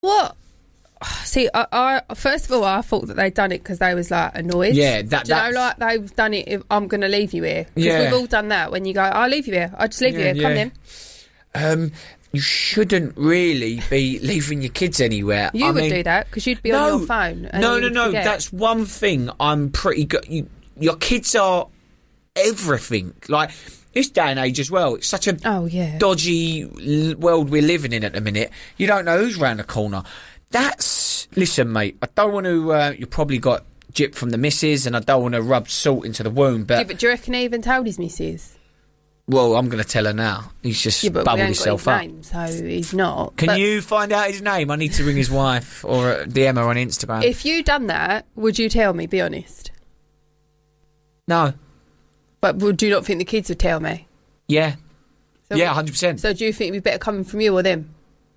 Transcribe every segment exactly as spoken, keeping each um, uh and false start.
What? See, I, I first of all, I thought that they'd done it because they was like annoyed. Yeah, that. Do you know, like they've done it. If I'm going to leave you here. Because Yeah. we've all done that. When you go, I'll leave you here. I'll just leave Yeah, you here. Come yeah. in. Um, you shouldn't really be leaving your kids anywhere. You I would mean, do that because you'd be no, on your phone. And no, you no, would no. forget. That's one thing. I'm pretty good. You, your kids are everything. Like this day and age as well. It's such a Oh yeah. dodgy l- world we're living in at the minute. You don't know who's round the corner. That's listen, mate. I don't want to. Uh, you probably got gypped from the missus, and I don't want to rub salt into the wound. But Yeah, but do you reckon he even told his missus? well, I'm going to tell her now. He's just Yeah, but we bubbled ain't himself got up. his name, so he's not. Can But you find out his name? I need to ring his wife or uh, D M her on Instagram. If you done that, would you tell me? Be honest. no. But would you not think the kids would tell me? Yeah. So yeah, one hundred percent. So do you think it'd be better coming from you or them?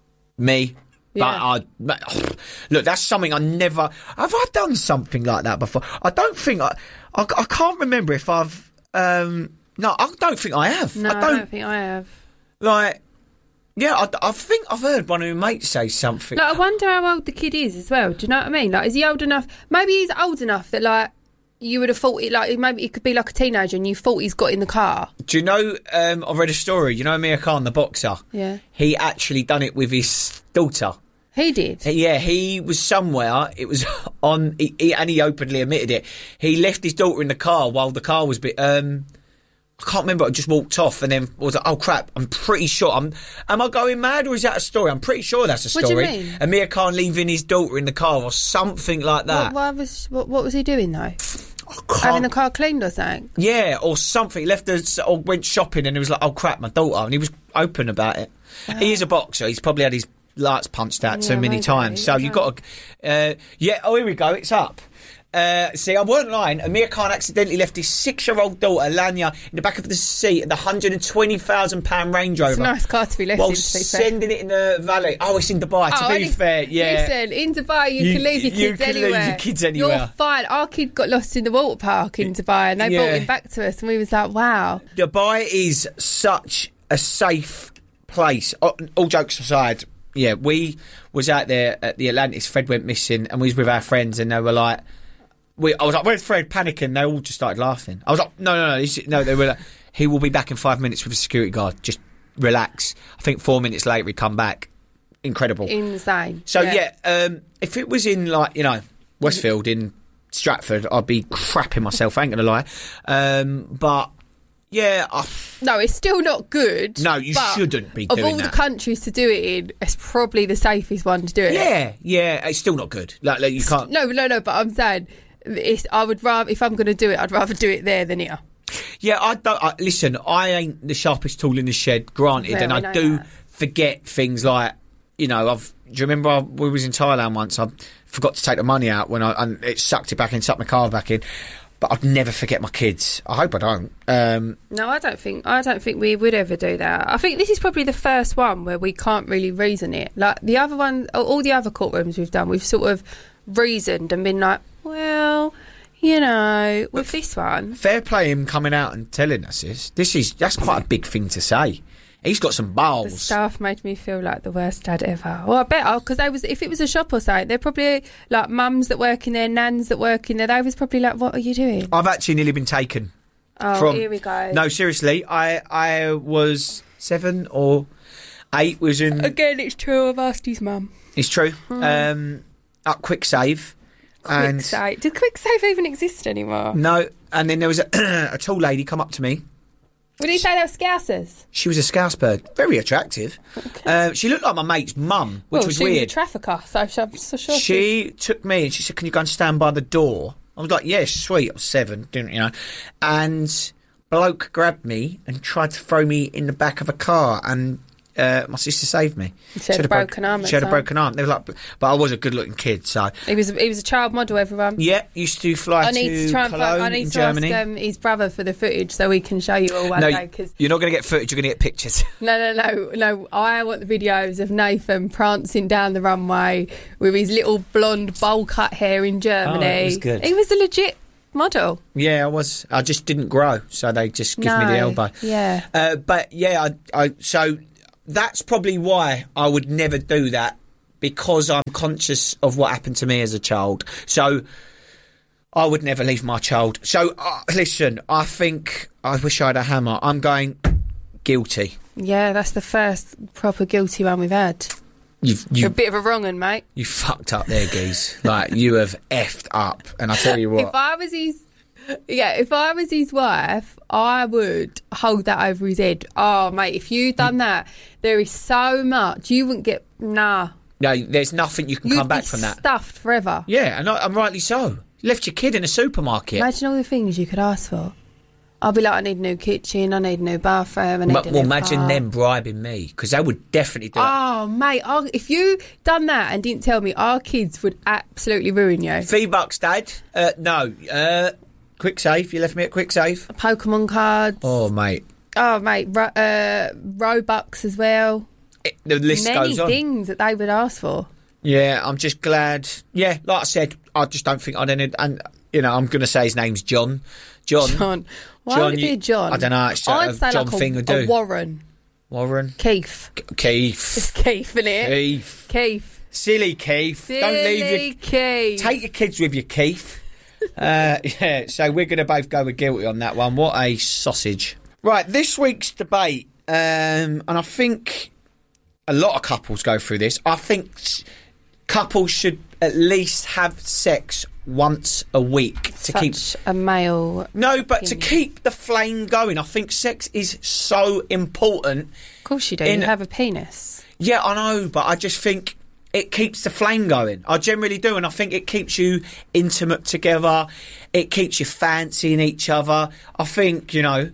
Me. Yeah. But I, look, that's something I never. Have I done something like that before? I don't think I. I, I can't remember if I've. Um, no, I don't think I have. No, I don't, I don't think I have. like. Yeah, I, I think I've heard one of my mates say something. Like, I wonder how old the kid is as well. Do you know what I mean? Like, is he old enough? Maybe he's old enough that, like, you would have thought it, like, maybe he could be like a teenager and you thought he's got in the car. Do you know? Um, I've read a story. You know, Amir Khan, the boxer. Yeah. He actually done it with his daughter. He did. Yeah, he was somewhere. It was on, he, he, and he openly admitted it. He left his daughter in the car while the car was. Be, um, I can't remember. I just walked off and then was like, "Oh crap!" I'm pretty sure. I'm. Am I going mad or is that a story? I'm pretty sure that's a What do you story. mean? Amir Khan leaving his daughter in the car or something like that. What, what, was, what, what was he doing, though? I can't- Having the car cleaned or something? Yeah, or something. He left us or went shopping and he was like, "Oh crap, my daughter," and he was open about it. He is a boxer. He's probably had his lights punched out so Yeah, many maybe. times. So Okay. you've got to. Uh, yeah. Oh, here we go. It's up. Uh, see, I weren't lying. Amir Khan accidentally left his six-year-old daughter, Lanya, in the back of the seat of the one hundred and twenty thousand pound Range Rover. It's a nice car to be left while in, to be fair. sending it in the valley. Oh, it's in Dubai. To Oh, be only- fair, yeah. Listen, in Dubai, you, You- can leave your you kids can leave anywhere. your kids anywhere. You're fine. Our kid got lost in the water park in Dubai, and they Yeah. brought him back to us, and we was like, wow. Dubai is such a safe place. All, all jokes aside, yeah, we was out there at the Atlantis. Fred went missing, and we was with our friends, and they were like, "We." I was like, "Where's Fred?" Panicking. They all just started laughing. I was like, "No, no, no, he's, no." They were like, "He will be back in five minutes with a security guard. Just relax." I think four minutes later, he come back. Incredible. Insane. So yeah, um, if it was in like you know Westfield in Stratford, I'd be crapping myself. I ain't gonna lie, um, but yeah, I, No, it's still not good. No, you but shouldn't be Of doing all that. the countries to do it in, it's probably the safest one to do it. yeah, yeah, it's still not good. Like, like you can't. No, no, no. But I'm saying, it's, I would rather if I'm going to do it, I'd rather do it there than here. Yeah, I don't. I, listen, I ain't the sharpest tool in the shed, granted, Yeah, and I I know do that. forget things like you know. I've. Do you remember I, we was in Thailand once? I forgot to take the money out when I and it sucked it back in, sucked my car back in. But I'd never forget my kids. I hope I don't. Um, No, I don't think I don't think we would ever do that. I think this is probably the first one where we can't really reason it. Like the other one, all the other courtrooms we've done, we've sort of reasoned and been like, well, you know, with this one, fair play him coming out and telling us this. This is that's quite a big thing to say. He's got some the balls. staff made me feel like the worst dad ever. Well, I bet because they was if it was a shop or something, they're probably like mums that work in there, nans that work in there. They was probably like, what are you doing? I've actually nearly been taken. Oh, from, here we go. No, seriously, I I was seven or eight. Was in. Again, it's true. I've asked his mum. It's true. Um, up quick save. and Quick save. Does Quick Save even exist anymore? No, and then there was a, a tall lady come up to me. Would he say they were Scousers? She was a scouse bird, very attractive. Uh, she looked like my mate's mum, which well, was she weird. was a trafficker, so, so, so sure. She took me and she said, "Can you go and stand by the door?" I was like, "Yes, sweet." I was seven, didn't you know? And bloke grabbed me and tried to throw me in the back of a car, and uh, my sister saved me. She had a broke- broken arm at She had a the time. broken arm. They were like, but I was a good-looking kid, so He was he was a child model. Everyone. yeah. Used to fly I need to to try and Cologne find, I in need to Germany. ask um, his brother for the footage so we can show you all one no, day. Cause you're not going to get footage. You're going to get pictures. no, no, no, no. I want the videos of Nathan prancing down the runway with his little blonde bowl cut hair in Germany. Oh, it was good. He was a legit model. Yeah, I was. I just didn't grow, so they just give me the No, elbow. yeah. Uh, but yeah, I, I. So that's probably why I would never do that, because I'm conscious of what happened to me as a child. So I would never leave my child. So uh, listen, I think I wish I had a hammer. I'm going guilty. Yeah, that's the first proper guilty one we've had. You've, you, You're a bit of a wrong un, mate. You fucked up there, geez. Like, you have effed up. And I tell you what. If I was his... Yeah, if I was his wife, I would hold that over his head. Oh, mate, if you'd done that, there is so much. You wouldn't get... Nah. No, there's nothing you can You'd come back be from that. stuffed forever. Yeah, and, I, and rightly so. You left your kid in a supermarket. Imagine all the things you could ask for. I'll be like, I need a new kitchen, I need a new bathroom, I need but, a well, new imagine car. them bribing me, because they would definitely do it. Oh, mate, I'll, if you done that and didn't tell me, our kids would absolutely ruin you. V-Bucks, Dad? Uh, no. Uh, quick save. You left me at quick save. Pokemon cards. Oh, mate. Oh, mate, ro- uh, Robux as well. It, the list Many goes on. things that they would ask for. Yeah, I'm just glad. Yeah, like I said, I just don't think I'd end. And you know, I'm going to say his name's John. John. John. Why John, would it be you- a John? I don't know. It's I'd a say John like a, thing would a do. Warren. Warren. Keith. Keith. It's Keith, isn't it? Keith. Keith. Silly Keith. Silly Don't leave your Keith. Take your kids with you, Keith. uh, yeah, so we're going to both go with guilty on that one. What a sausage. Right, this week's debate, um, and I think a lot of couples go through this. I think s- couples should at least have sex once a week to Such keep... a male. No, but to opinion. keep the flame going. I think sex is so important. Of course you do. In- You have a penis. Yeah, I know, but I just think it keeps the flame going. I generally do, and I think it keeps you intimate together. It keeps you fancying each other. I think, you know,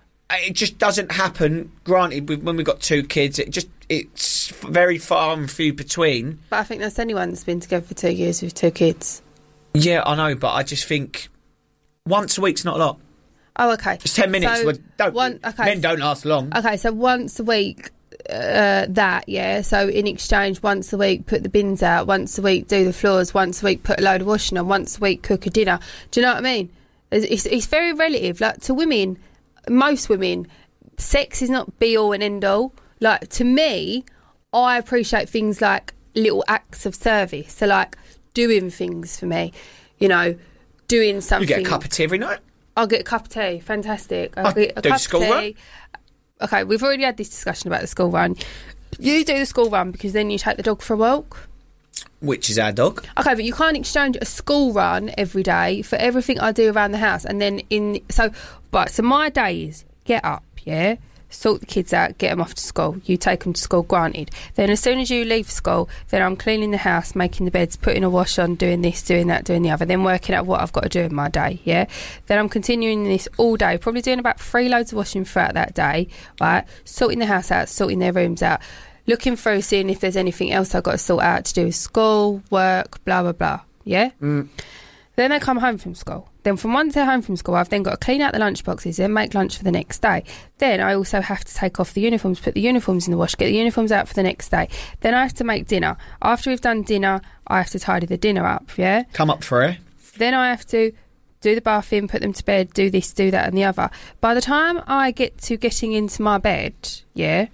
it just doesn't happen. Granted, when we've got two kids, it just it's very far and few between. But I think that's anyone that's been together for two years with two kids. Yeah, I know, but I just think once a week's not a lot. Oh, okay. It's ten minutes. So, well, don't, one, okay. Men don't last long. Okay, so once a week, uh, that, yeah. So in exchange, once a week, put the bins out. Once a week, do the floors. Once a week, put a load of washing on. Once a week, cook a dinner. Do you know what I mean? It's, it's, it's very relative. Like, to women, most women, sex is not be all and end all. Like, to me, I appreciate things like little acts of service. So, like, doing things for me, you know, doing something. You get a cup of tea every night. I'll get a cup of tea. Fantastic. I'll I get a do cup school of tea. run. Okay, we've already had this discussion about the school run. You do the school run because then you take the dog for a walk. Which is our dog. Okay, but you can't exchange a school run every day for everything I do around the house. And then in... So, but, so my day is get up, yeah? Sort the kids out, get them off to school. You take them to school, granted. Then as soon as you leave school, then I'm cleaning the house, making the beds, putting a wash on, doing this, doing that, doing the other, then working out what I've got to do in my day, yeah? Then I'm continuing this all day, probably doing about three loads of washing throughout that day, right? Sorting the house out, sorting their rooms out, looking through, seeing if there's anything else I've got to sort out to do with school, work, blah, blah, blah, yeah? Mm. Then they come home from school. Then from once they're home from school, I've then got to clean out the lunch boxes, then make lunch for the next day. Then I also have to take off the uniforms, put the uniforms in the wash, get the uniforms out for the next day. Then I have to make dinner. After we've done dinner, I have to tidy the dinner up, yeah? Come up for it. Then I have to do the bathing, put them to bed, do this, do that and the other. By the time I get to getting into my bed, yeah,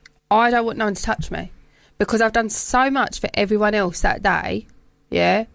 I don't want no one to touch me. Because I've done so much for everyone else that day, yeah?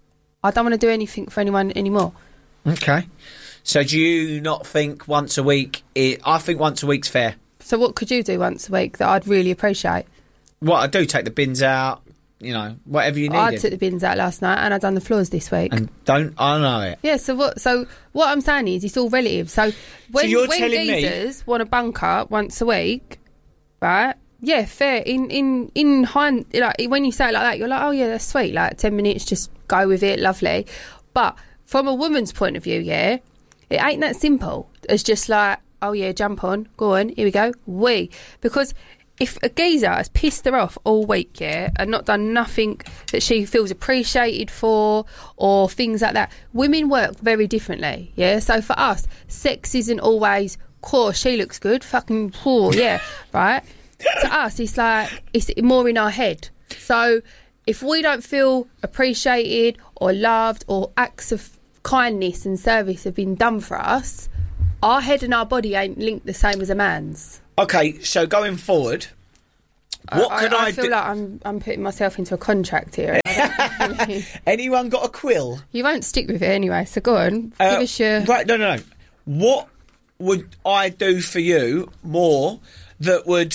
I don't want to do anything for anyone anymore. Okay. So do you not think once a week... It, I think once a week's fair. So what could you do once a week that I'd really appreciate? What I do, take the bins out, you know, whatever you need. I took the bins out last night and I've done the floors this week. And don't... I know it. Yeah, so what So what I'm saying is it's all relative. So when, you're when telling me- geezers want to bunker once a week, right... Yeah, fair. In in in hind, like when you say it like that, you're like, oh yeah, that's sweet. Like ten minutes, just go with it, lovely. But from a woman's point of view, yeah, it ain't that simple. It's just like, oh yeah, jump on, go on, here we go, we. Because if a geezer has pissed her off all week, yeah, and not done nothing that she feels appreciated for, or things like that, women work very differently, yeah. So for us, sex isn't always, cool, she looks good, fucking cool, yeah, right. To us, it's like, it's more in our head. So if we don't feel appreciated or loved or acts of kindness and service have been done for us, our head and our body ain't linked the same as a man's. Okay, so going forward, What I, can I, I, I feel do? like I'm I'm putting myself into a contract here. I don't really- Anyone got a quill? You won't stick with it anyway, so go on. Uh, Give us your... Right, no, no, no. What would I do for you more that would,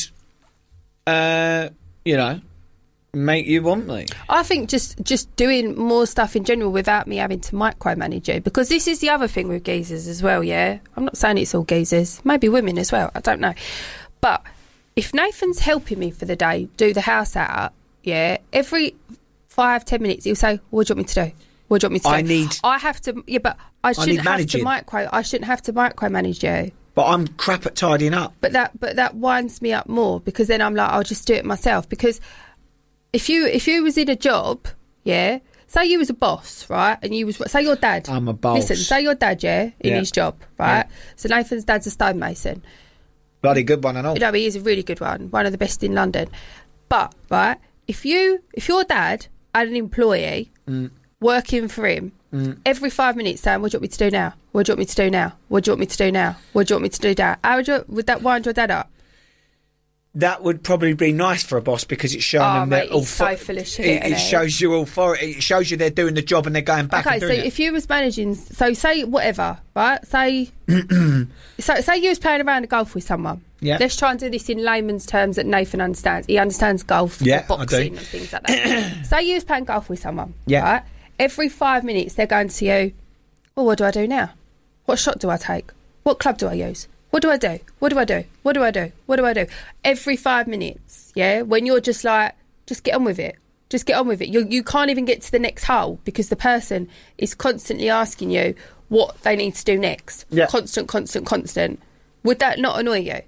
uh, you know, make you want me? I think just just doing more stuff in general without me having to micromanage you, because this is the other thing with geezers as well, yeah? I'm not saying it's all geezers, maybe women as well, I don't know. But if Nathan's helping me for the day, do the house out, yeah, every five, ten minutes he'll say, what do you want me to do? What do you want me to do? I need... I have to, yeah, but I shouldn't need have managing. to micro, I shouldn't have to micromanage you. But I'm crap at tidying up. But that, but that winds me up more, because then I'm like, I'll just do it myself. Because if you if you was in a job, yeah, say you was a boss, right, and you was say your dad. I'm a boss. Listen, say your dad, yeah, in Yeah. his job, right. Yeah. So Nathan's dad's a stonemason. Bloody good one and all. You know, he is a really good one, one of the best in London. But right, if you if your dad had an employee Mm. working for him Mm. every five minutes saying, "What do you want me to do now? What do you want me to do now? What do you want me to do now? What do you want me to do now?" How would you would that wind your dad up? That would probably be nice for a boss, because it's showing Oh, them mate, that he's so full of shit, It, it isn't he? shows you authority. It shows you they're doing the job and they're going back Okay, and so doing it. if you was managing, so say whatever, right? Say, so say you was playing around a golf with someone. Yeah. Let's try and do this in layman's terms that Nathan understands. He understands golf, Yeah, or I boxing, do. and things like that. Say you was playing golf with someone. Yeah. Right. Every five minutes they're going to you. Well, what do I do now? What shot do I take? What club do I use? What do I do? What do I do? What do I do? What do I do? Every five minutes, yeah? When you're just like, just get on with it. Just get on with it. You you can't even get to the next hole because the person is constantly asking you what they need to do next. Yeah. Constant, constant, constant. Would that not annoy you?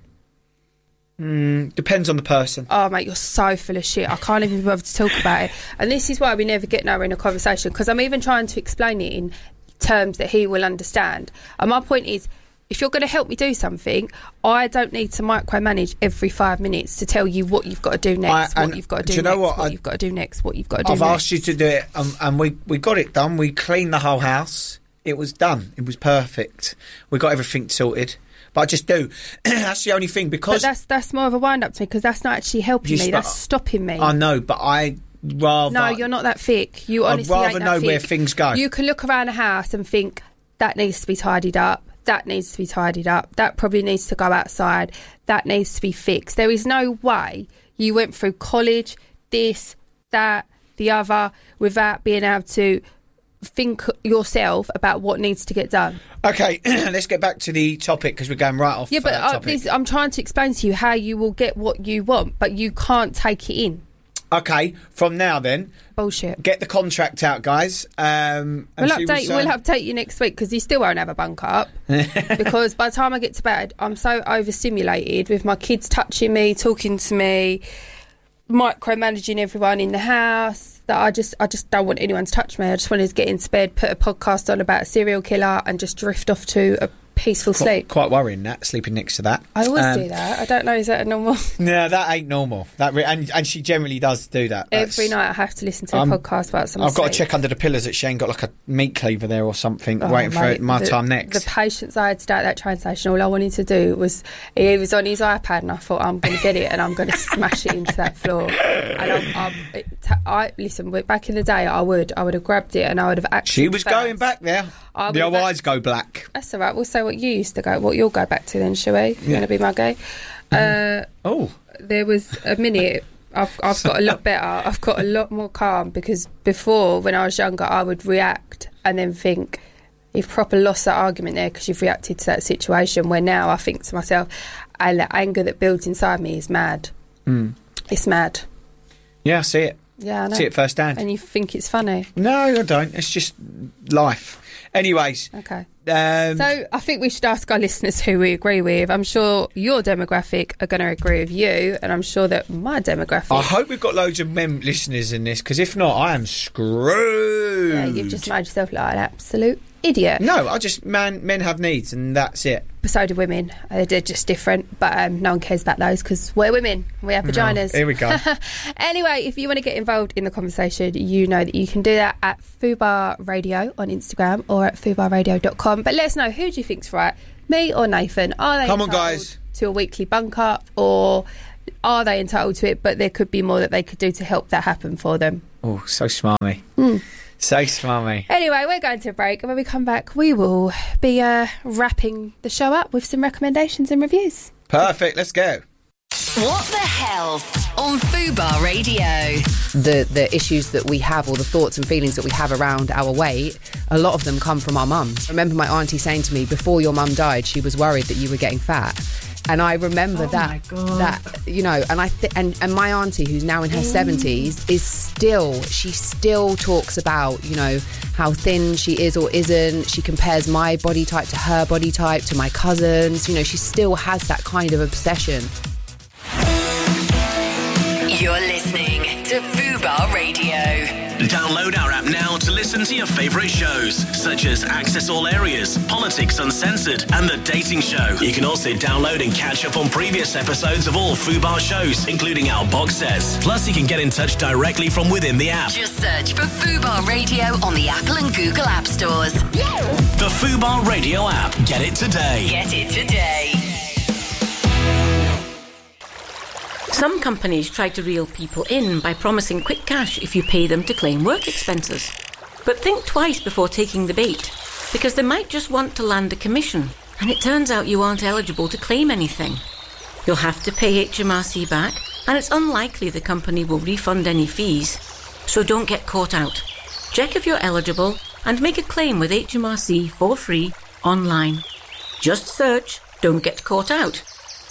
Mm, depends on the person. Oh, mate, you're so full of shit. I can't even be bothered to talk about it. And this is why we never get nowhere in a conversation, because I'm even trying to explain it in terms that he will understand. And my point is, if you're going to help me do something, I don't need to micromanage every five minutes to tell you what you've got to do next, I- what and you've got to do do, you know next, what? what I- you've got to do next, what you've got to do I've next. asked you to do it, um, and we, we got it done. We cleaned the whole house. It was done. It was perfect. We got everything sorted. But I just do. That's the only thing, But because that's that's more of a wind up to me, because that's not actually helping You me. st- That's stopping me. I know, but I rather... No, you're not that thick. You I'd honestly rather ain't that know thick. where things go. You can look around a house and think, that needs to be tidied up, that needs to be tidied up, that probably needs to go outside, that needs to be fixed. There is no way you went through college, this, that, the other, without being able to think yourself about what needs to get done. Okay, let's get back to the topic, because we're going right off Yeah, but uh, uh, topic. this, I'm trying to explain to you how you will get what you want, but you can't take it in. Okay, from now then, Bullshit. get the contract out, guys. Um, and We'll see update, what's, uh, we'll update you next week, because you still won't have a bunk up. Because by the time I get to bed, I'm so overstimulated with my kids touching me, talking to me, micromanaging everyone in the house, that I just I just don't want anyone to touch me. I just wanted to get into bed, put a podcast on about a serial killer, and just drift off to a peaceful quite, sleep. quite worrying, that, sleeping next to that. I always Um, do that. I don't know, is that a normal... No, that ain't normal. That re- and, and she generally does do that. Every That's- night I have to listen to a Um, podcast about some I've got to sleep. check under the pillows that she ain't got like a meat cleaver there or something, Oh, waiting mate, for my the, time next. The patience I had to do at that train station, all I wanted to do was, he was on his iPad and I thought, I'm going to get it and I'm going to smash it into that floor. And I'm, I'm, it, I listen, back in the day, I would, I would have grabbed it and I would have acted she was first. going back there. I The would old have- eyes go black. That's all right. We'll say what you used to go, what you'll go back to then, shall we? You're Yeah. going to be my gay. Uh, Oh, there was a minute. I've I've got a lot better. I've got a lot more calm, because before, when I was younger, I would react and then think, you've proper lost that argument there because you've reacted to that situation. Where now I think to myself, and the anger that builds inside me is mad. Mm. It's mad. Yeah, I see it. Yeah, I know. See it firsthand. And you think it's funny. No, I don't. It's just life. Anyways, Okay. um, So I think we should ask our listeners who we agree with. I'm sure your demographic are going to agree with you, and I'm sure that my demographic... I hope we've got loads of men listeners in this, because if not, I am screwed. Yeah, you've just made yourself look like an absolute idiot. No, I just man. Men have needs, and that's it. So do women. Uh, They're just different, but um, no one cares about those because we're women. We have vaginas. Here we go. Anyway, if you want to get involved in the conversation, you know that you can do that at Fubar Radio on Instagram or at fubar radio dot com. But let us know, who do you think's right, me or Nathan? Are they Come on, entitled guys. to a weekly bunk up, or are they entitled to it, but there could be more that they could do to help that happen for them. Oh, so smarmy. Mm. So smarmy. Anyway, we're going to a break, and when we come back, we will be uh, wrapping the show up with some recommendations and reviews. Perfect, let's go. What the Health on Fubar Radio. The the issues that we have, or the thoughts and feelings that we have around our weight, a lot of them come from our mums. I remember my auntie saying to me, before your mum died, she was worried that you were getting fat. And I remember oh that, that you know, and I th- and, and my auntie, who's now in her seventies, is still, she still talks about, you know, how thin she is or isn't. She compares my body type to her body type, to my cousins. You know, she still has that kind of obsession. You're listening to Fubar Radio. Download our app now to listen to your favourite shows, such as Access All Areas, Politics Uncensored, and The Dating Show. You can also download and catch up on previous episodes of all Fubar shows, including our box sets. Plus, you can get in touch directly from within the app. Just search for Fubar Radio on the Apple and Google App Stores. The Fubar Radio app. Get it today. Get it today. Some companies try to reel people in by promising quick cash if you pay them to claim work expenses. But think twice before taking the bait, because they might just want to land a commission, and it turns out you aren't eligible to claim anything. You'll have to pay H M R C back, and it's unlikely the company will refund any fees. So don't get caught out. Check if you're eligible and make a claim with H M R C for free online. Just search "Don't Get Caught Out."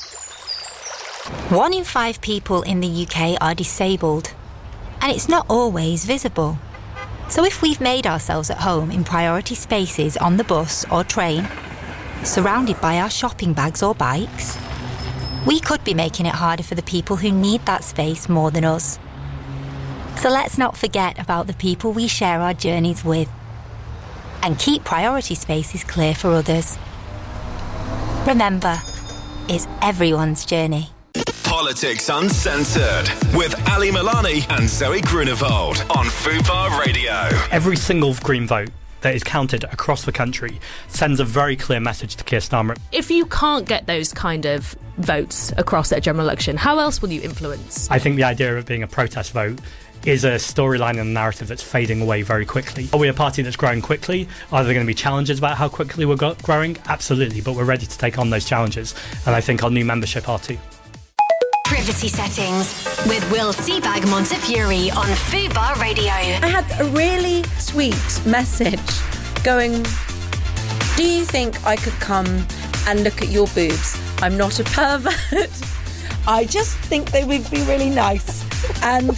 One in five people in the U K are disabled, and it's not always visible. So if we've made ourselves at home in priority spaces on the bus or train, surrounded by our shopping bags or bikes, we could be making it harder for the people who need that space more than us. So let's not forget about the people we share our journeys with, and keep priority spaces clear for others. Remember, it's everyone's journey. Politics Uncensored with Ali Milani and Zoe Grunewald on Fubar Radio. Every single Green vote that is counted across the country sends a very clear message to Keir Starmer. If you can't get those kind of votes across at a general election, how else will you influence? I think the idea of it being a protest vote is a storyline and a narrative that's fading away very quickly. Are we a party that's growing quickly? Are there going to be challenges about how quickly we're go- growing? Absolutely, but we're ready to take on those challenges, and I think our new membership are too. Privacy Settings with Will Seabag Montefiore on Fubar Radio. I had a really sweet message going, do you think I could come and look at your boobs? I'm not a pervert. I just think they would be really nice. And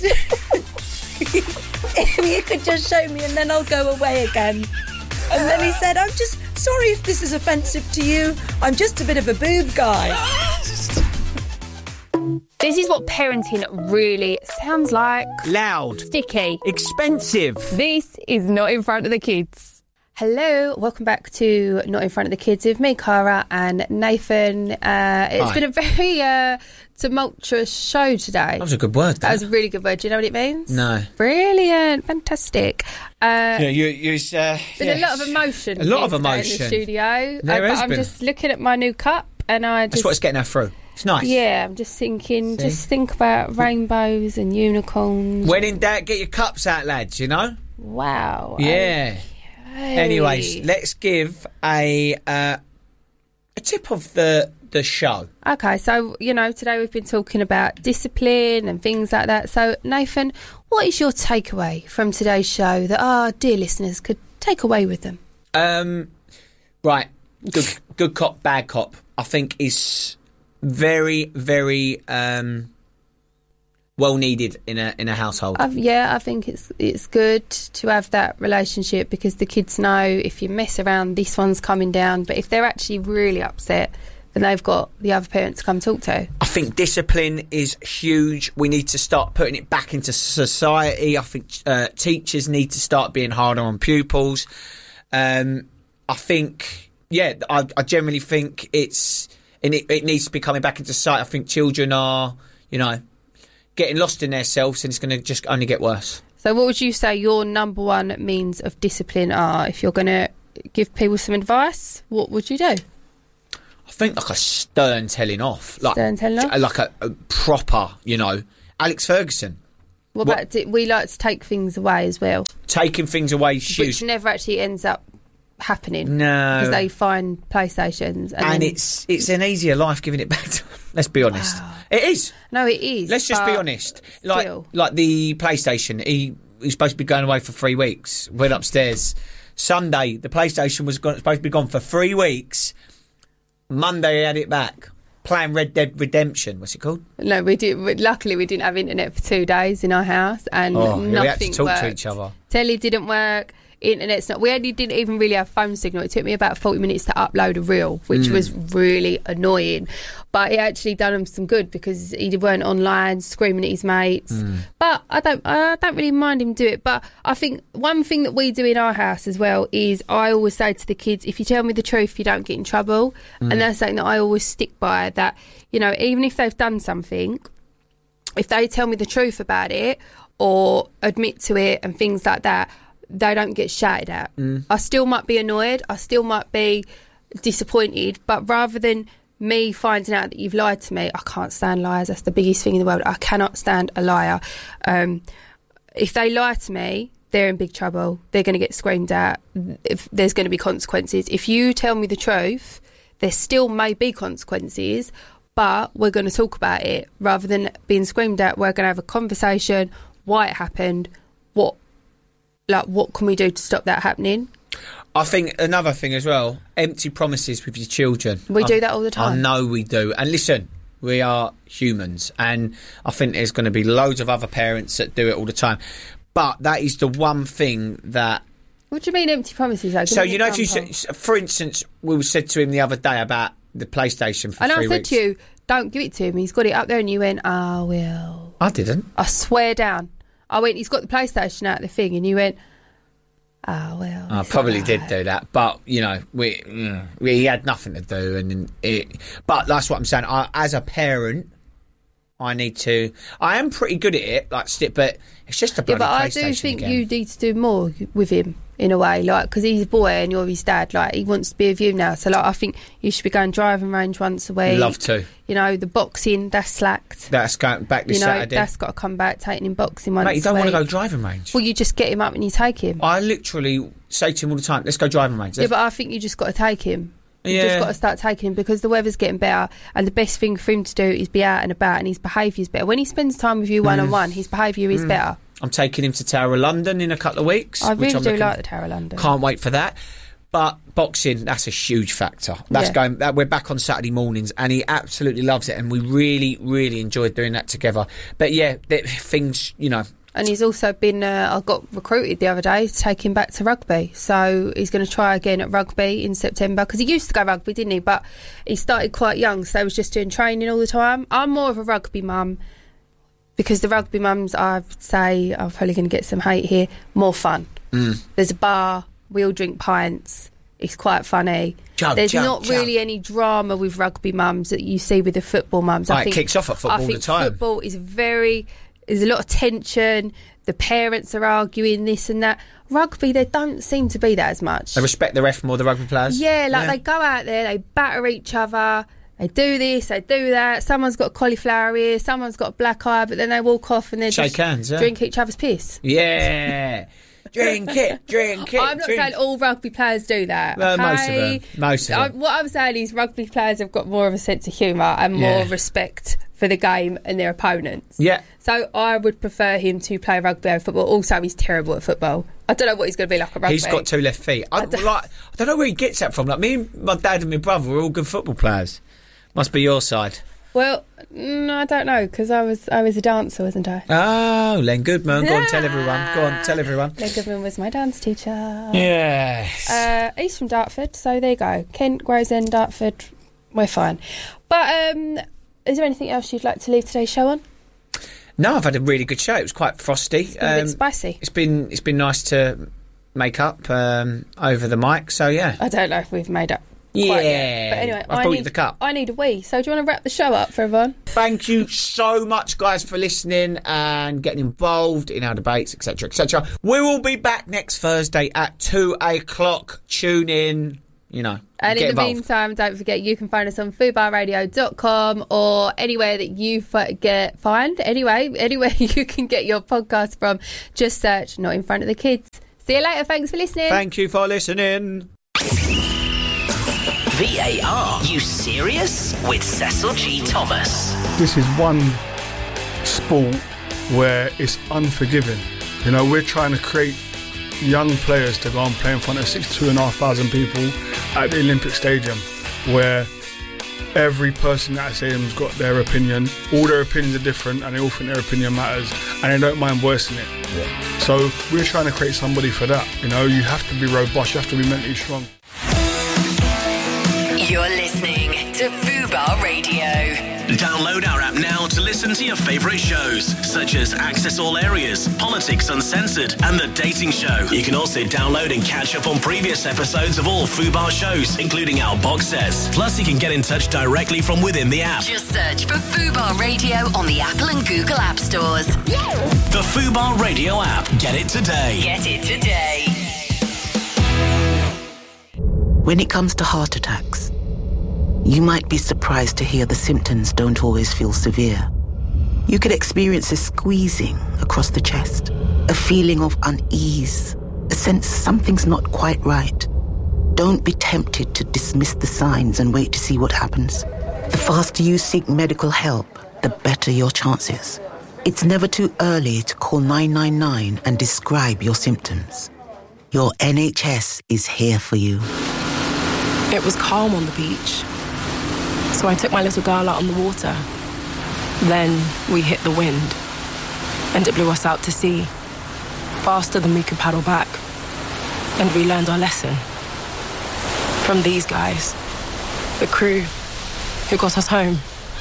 if you could just show me and then I'll go away again. And then he said, I'm just sorry if this is offensive to you. I'm just a bit of a boob guy. This is what parenting really sounds like. Loud. Sticky. Expensive. This is Not in Front of the Kids. Hello, welcome back to Not in Front of the Kids with me, Cara, and Nathan. Uh, it's Hi. been a very uh, tumultuous show today. That was a good word. That was a really good word. Do you know what it means? No. Brilliant. Fantastic. Uh, Yeah, you, you, uh, been yes. a lot of emotion. A lot here of today emotion. in the studio. There Uh, but has I'm been. just looking at my new cup, and I just That's what's getting her through. It's nice. yeah, I'm just thinking. See? Just think about rainbows and unicorns. When in doubt, get your cups out, lads, you know? Wow. Yeah. Okay. Anyways, let's give a uh, a tip of the the show. Okay, so, you know, today we've been talking about discipline and things like that. So, Nathan, what is your takeaway from today's show that our dear listeners could take away with them? Um, right, good, good cop, bad cop. I think is very, very um, well needed in a in a household. I've, yeah, I think it's it's good to have that relationship because the kids know if you mess around, this one's coming down. But if they're actually really upset, then they've got the other parent to come talk to. I think discipline is huge. We need to start putting it back into society. I think uh, teachers need to start being harder on pupils. Um, I think, yeah, I, I generally think it's and it, it needs to be coming back into society. I think children are, you know, getting lost in themselves, and it's going to just only get worse. So, what would you say your number one means of discipline are? If you're going to give people some advice, what would you do? I I think like a stern telling off, like Stern telling off? like a, a proper, you know, Alex Ferguson. What What- about, do we like to take things away as well, Taking things away, which huge. never actually ends up happening. No. Because they find PlayStations. And, And then, it's it's an easier life giving it back to them. Let's be honest. It is. No, it is. Let's just be but honest. Like still. like the PlayStation, he he's supposed to be going away for three weeks. Went upstairs. Sunday, the PlayStation was gone, supposed to be gone for three weeks. Monday, he had it back. Playing Red Dead Redemption. What's it called? No, we did. we- Luckily, we didn't have internet for two days in our house, and Oh, nothing yeah, we had to talk worked. to each other. Telly didn't work. Internet's not. We only didn't even really have phone signal. It took me about forty minutes to upload a reel, which Mm. was really annoying. But it actually done him some good because he weren't online screaming at his mates. Mm. But I don't. I don't really mind him do it. But I think one thing that we do in our house as well is I always say to the kids, if you tell me the truth, you don't get in trouble. Mm. And that's something that I always stick by. That, you know, even if they've done something, if they tell me the truth about it or admit to it and things like that, they don't get shouted at. Mm. I still might be annoyed, I still might be disappointed, but rather than me finding out that you've lied to me, I can't stand liars. That's the biggest thing in the world. I cannot stand a liar. Um, if they lie to me, they're in big trouble. They're going to get screamed at. If there's going to be consequences. If you tell me the truth, there still may be consequences, but we're going to talk about it rather than being screamed at. We're going to have a conversation, why it happened, what like what can we do to stop that happening. I think another thing as well, empty promises with your children. We I, do that all the time. I know we do. And listen, we are humans, and I think there's going to be loads of other parents that do it all the time. But that is the one thing that... What do you mean empty promises? Though? Give So, me an you know, if you example. said, for instance, we said to him the other day about the PlayStation for And I three said weeks. to you, don't give it to him. He's got it up there, and you went, "I will." I didn't. I swear down. I went, he's got the PlayStation out of the thing, and you went, "I will." I probably did do that, but you know, we, mm, we he had nothing to do, and it. But that's what I'm saying. I, as a parent, I need to. I am pretty good at it, like stick, but it's just a Yeah, bloody but I PlayStation do think again. you need to do more with him in a way, like because he's a boy and you're his dad. Like he wants to be with you now, so like I think you should be going driving range once a week. Love to. You know, the boxing that's slacked. That's going back this You know, Saturday. that's got to come back. Taking him boxing once. Mate, you don't a want to week. go driving range. Well, you just get him up and you take him. I literally say to him all the time, "Let's go driving range." Yeah, but I think you just got to take him. You Yeah. just got to start taking him because the weather's getting better, and the best thing for him to do is be out and about, and his behaviour's better. When he spends time with you one on one, his behaviour is Mm. better. I'm taking him to Tower of London in a couple of weeks. I which really I'm do looking- like the Tower of London. Can't wait for that. But boxing, that's a huge factor. That's Yeah. going. That, we're back on Saturday mornings, and he absolutely loves it, and we really, really enjoyed doing that together. But yeah, the, things, you know. And he's also been, uh, I got recruited the other day to take him back to rugby. So he's going to try again at rugby in September because he used to go rugby, didn't he? But he started quite young, so he was just doing training all the time. I'm more of a rugby mum because the rugby mums, I would say, I'm probably going to get some hate here, more fun. Mm. There's a bar, we all drink pints. It's quite funny. Jump, There's jump, not jump. really any drama with rugby mums that you see with the football mums. Oh, I it think kicks off at football I all think the time. Football is very. There's a lot of tension. The parents are arguing this and that. Rugby, there don't seem to be that as much. They respect the ref more, the rugby players. Yeah, like they go out there, they batter each other. They do this, they do that. Someone's got a cauliflower ear, someone's got a black eye, but then they walk off and they Shake just hands, yeah. drink each other's piss. Yeah. Drink it, drink it. I'm not drink. saying all rugby players do that. Well, most of okay? them. Most of I- them. what I'm saying is rugby players have got more of a sense of humour and more Yeah. respect for the game and their opponents. Yeah. So I would prefer him to play rugby over football. Also, he's terrible at football. I don't know what he's going to be like at rugby. He's got two left feet. I, don't- like, I don't know where he gets that from. Like me and my dad and my brother were all good football players. Must be your side. Well, mm, I don't know because I was I was a dancer, wasn't I? Oh, Len Goodman. Go on, tell everyone. Go on, tell everyone. Len Goodman was my dance teacher. Yes. Uh, he's from Dartford, so there you go. Kent, Gravesend, Dartford, we're fine. But um, is there anything else you'd like to leave today's show on? No, I've had a really good show. It was quite frosty. It's been a bit spicy. It's been it's been nice to make up um, over the mic. So yeah. I don't know if we've made up. Yeah. Quite yet. But anyway, I've I brought you need the cup. I need a wee. So do you want to wrap the show up for everyone? Thank you so much, guys, for listening and getting involved in our debates, et cetera, et cetera. We will be back next Thursday at two o'clock. Tune in. you know, And get in the involved. meantime, don't forget you can find us on foodbar radio dot com or anywhere that you f- get find anyway anywhere you can get your podcast from. Just search Not in Front of the Kids. See you later. Thanks for listening. Thank you for listening. V A R, you serious? With Cecil G. Thomas. This is one sport where it's unforgiving. You know, we're trying to create young players to go and play in front of sixty-two and a half thousand people at the Olympic Stadium, where every person at that stadium's got their opinion. All their opinions are different, and they all think their opinion matters, and they don't mind voicing it. Yeah. So we're trying to create somebody for that. You know, you have to be robust, you have to be mentally strong. You're listening to Fubar Radio. Download our app now to listen to your favourite shows, such as Access All Areas, Politics Uncensored, and The Dating Show. You can also download and catch up on previous episodes of all Fubar shows, including our box sets. Plus, you can get in touch directly from within the app. Just search for Fubar Radio on the Apple and Google App Stores. The Fubar Radio app. Get it today. Get it today. When it comes to heart attacks, you might be surprised to hear the symptoms don't always feel severe. You could experience a squeezing across the chest, a feeling of unease, a sense something's not quite right. Don't be tempted to dismiss the signs and wait to see what happens. The faster you seek medical help, the better your chances. It's never too early to call nine nine nine and describe your symptoms. Your N H S is here for you. It was calm on the beach, so I took my little girl out on the water. Then we hit the wind, and it blew us out to sea, faster than we could paddle back. And we learned our lesson from these guys, the crew who got us home.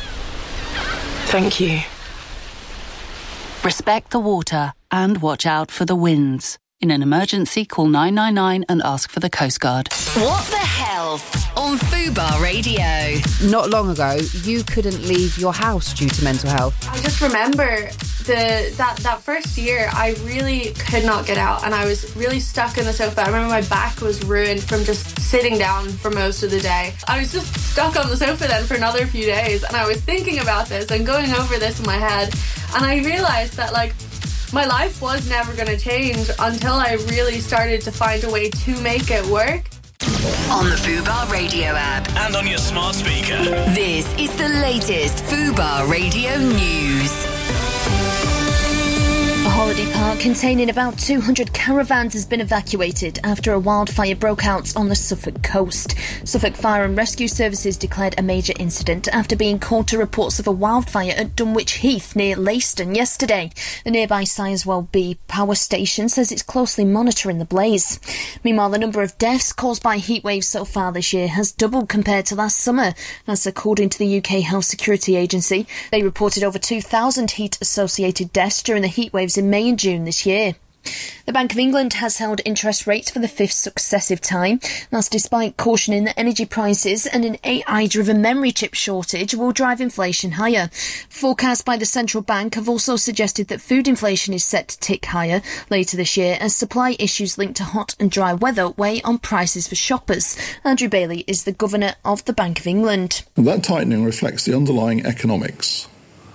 Thank you. Respect the water and watch out for the winds. In an emergency, call nine nine nine and ask for the Coast Guard. What the Health on Fubar Radio. Not long ago, you couldn't leave your house due to mental health. I just remember the that, that first year, I really could not get out, and I was really stuck in the sofa. I remember my back was ruined from just sitting down for most of the day. I was just stuck on the sofa then for another few days, and I was thinking about this and going over this in my head, and I realised that, like, my life was never going to change until I really started to find a way to make it work. On the Fubar Radio app. And on your smart speaker. This is the latest Fubar Radio news. A holiday park containing about two hundred caravans has been evacuated after a wildfire broke out on the Suffolk coast. Suffolk Fire and Rescue Services declared a major incident after being called to reports of a wildfire at Dunwich Heath near Leiston yesterday. The nearby Sizewell B power station says it's closely monitoring the blaze. Meanwhile, the number of deaths caused by heatwaves so far this year has doubled compared to last summer. That's according to the U K Health Security Agency. They reported over two thousand heat-associated deaths during the heatwaves in May and June this year. The Bank of England has held interest rates for the fifth successive time. That's despite cautioning that energy prices and an A I-driven memory chip shortage will drive inflation higher. Forecasts by the central bank have also suggested that food inflation is set to tick higher later this year as supply issues linked to hot and dry weather weigh on prices for shoppers. Andrew Bailey is the Governor of the Bank of England. That tightening reflects the underlying economics.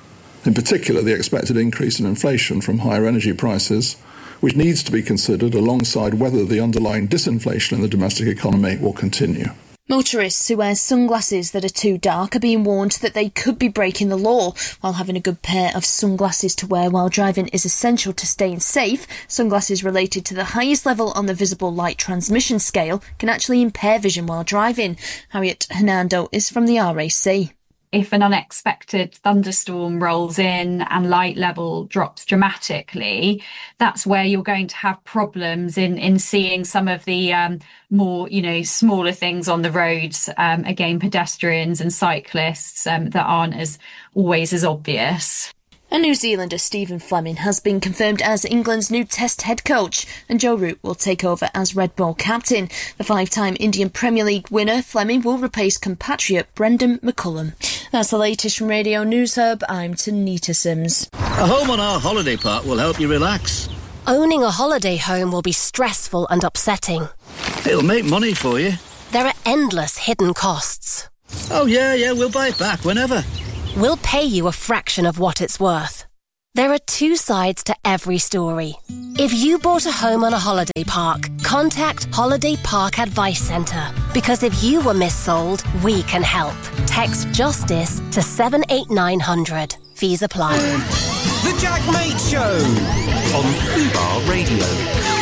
In particular, the expected increase in inflation from higher energy prices, which needs to be considered alongside whether the underlying disinflation in the domestic economy will continue. Motorists who wear sunglasses that are too dark are being warned that they could be breaking the law. While having a good pair of sunglasses to wear while driving is essential to staying safe, sunglasses related to the highest level on the visible light transmission scale can actually impair vision while driving. Harriet Hernando is from the R A C. If an unexpected thunderstorm rolls in and light level drops dramatically, that's where you're going to have problems in, in seeing some of the um, more, you know, smaller things on the roads. Um, again, pedestrians and cyclists um, that aren't as always as obvious. And New Zealander Stephen Fleming has been confirmed as England's new Test head coach, and Joe Root will take over as Red Ball captain. The five-time Indian Premier League winner, Fleming, will replace compatriot Brendan McCullum. That's the latest from Radio News Hub. I'm Tanita Sims. A home on our holiday park will help you relax. Owning a holiday home will be stressful and upsetting. It'll make money for you. there are endless hidden costs. Oh, yeah, yeah, we'll buy it back whenever. We'll pay you a fraction of what it's worth. There are two sides to every story. If you bought a home on a holiday park, contact Holiday Park Advice Centre. Because if you were missold, we can help. Text JUSTICE to seven eight nine hundred. Fees apply. The Jack Mate Show on Fubar Radio.